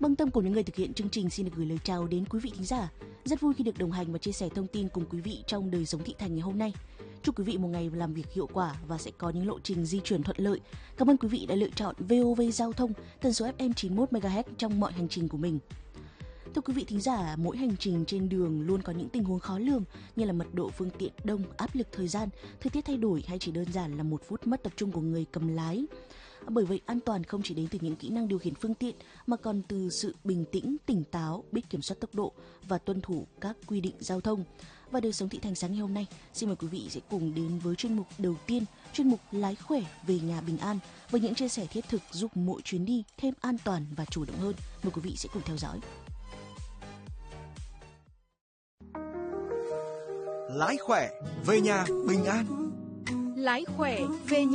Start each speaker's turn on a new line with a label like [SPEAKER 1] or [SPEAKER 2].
[SPEAKER 1] Băng Tâm cùng những người thực hiện chương trình xin được gửi lời chào đến quý vị thính giả. Rất vui khi được đồng hành và chia sẻ thông tin cùng quý vị trong đời sống thị thành ngày hôm nay. Chúc quý vị một ngày làm việc hiệu quả và sẽ có những lộ trình di chuyển thuận lợi. Cảm ơn quý vị đã lựa chọn VOV Giao thông, tần số FM 91 MHz trong mọi hành trình của mình. Thưa quý vị thính giả, mỗi hành trình trên đường luôn có những tình huống khó lường như là mật độ phương tiện đông, áp lực thời gian, thời tiết thay đổi hay chỉ đơn giản là một phút mất tập trung của người cầm lái. Bởi vậy, an toàn không chỉ đến từ những kỹ năng điều khiển phương tiện mà còn từ sự bình tĩnh, tỉnh táo, biết kiểm soát tốc độ và tuân thủ các quy định giao thông. Và đời sống thị thành sáng ngày hôm nay, xin mời quý vị sẽ cùng đến với chuyên mục đầu tiên, chuyên mục lái khỏe về nhà bình an với những chia sẻ thiết thực giúp mỗi chuyến đi thêm an toàn và chủ động hơn. Mời quý vị sẽ cùng theo dõi.
[SPEAKER 2] Lái khỏe về nhà bình an.
[SPEAKER 3] Lái khỏe về nhà